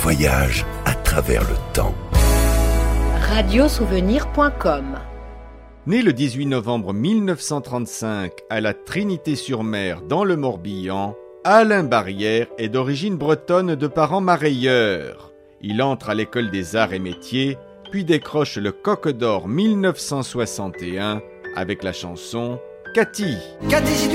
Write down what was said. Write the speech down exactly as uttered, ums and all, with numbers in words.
voyage à travers le temps. radiosouvenir point com. Né le dix-huit novembre mille neuf cent trente-cinq à la Trinité-sur-Mer dans le Morbihan, Alain Barrière est d'origine bretonne de parents marailleurs. Il entre à l'école des arts et métiers, puis décroche le Coq d'Or mille neuf cent soixante et un avec la chanson Cathy. Cathy,